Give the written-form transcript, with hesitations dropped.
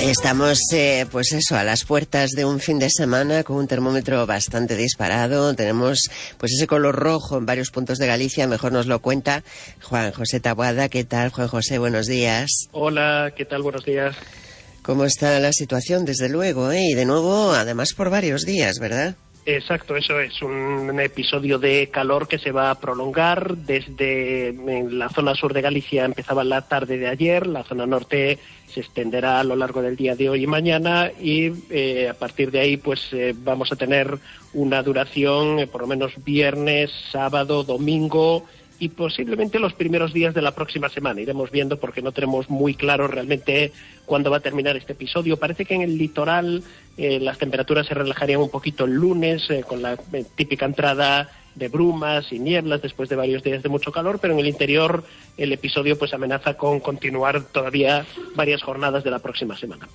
Estamos, pues eso, a las puertas de un fin de semana con un termómetro bastante disparado. Tenemos pues ese color rojo en varios puntos de Galicia. Mejor nos lo cuenta Juan José Taboada. ¿Qué tal, Juan José? Buenos días. Hola, ¿qué tal? Buenos días. ¿Cómo está la situación? Desde luego, y de nuevo, además por varios días, ¿verdad? Exacto, eso es un episodio de calor que se va a prolongar desde en la zona sur de Galicia. Empezaba la tarde de ayer, la zona norte se extenderá a lo largo del día de hoy y mañana, y a partir de ahí pues vamos a tener una duración por lo menos viernes, sábado, domingo y posiblemente los primeros días de la próxima semana. Iremos viendo porque no tenemos muy claro realmente cuándo va a terminar este episodio. Parece que en el litoral las temperaturas se relajarían un poquito el lunes con la típica entrada de brumas y nieblas después de varios días de mucho calor, pero en el interior el episodio pues amenaza con continuar todavía varias jornadas de la próxima semana.